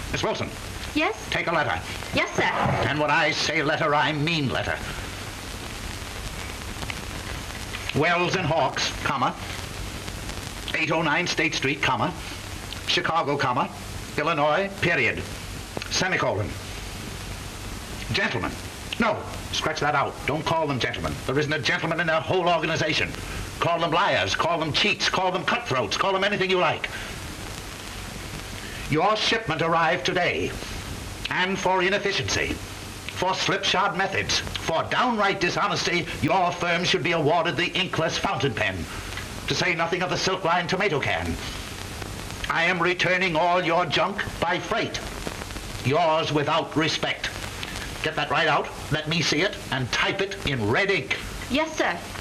Miss Wilson, Yes? take a letter. Yes, sir. And when I say letter, I mean letter. Wells and Hawks, comma. 809 State Street, comma. Chicago, comma. Illinois, period. Semicolon. Gentlemen. No, scratch that out. Don't call them gentlemen. There isn't a gentleman in their whole organization. Call them liars, call them cheats, call them cutthroats, call them anything you like. Your shipment arrived today. And for inefficiency, for slipshod methods, for downright dishonesty, your firm should be awarded the inkless fountain pen, to say nothing of the silk-lined tomato can. I am returning all your junk by freight. Yours without respect. Get that right out, let me see it, and type it in red ink. Yes, sir.